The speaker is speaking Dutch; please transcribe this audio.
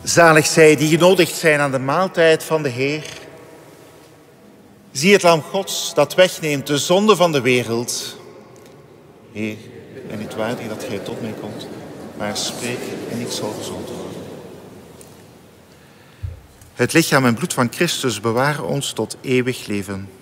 Zalig zij die genodigd zijn aan de maaltijd van de Heer. Zie het lam Gods dat wegneemt de zonde van de wereld. Heer, ik ben niet waardig dat gij tot mij komt, maar spreek en ik zal gezond worden. Het lichaam en bloed van Christus bewaren ons tot eeuwig leven.